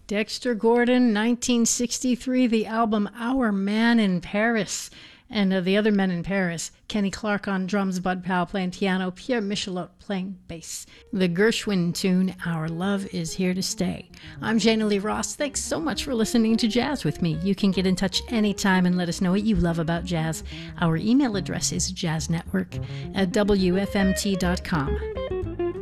Dexter Gordon, 1963, the album Our Man in Paris. And the other men in Paris, Kenny Clark on drums, Bud Powell playing piano, Pierre Michelot playing bass. The Gershwin tune, Our Love Is Here to Stay. I'm Jana Lee Ross. Thanks so much for listening to Jazz with me. You can get in touch anytime and let us know what you love about jazz. Our email address is jazznetwork@wfmt.com.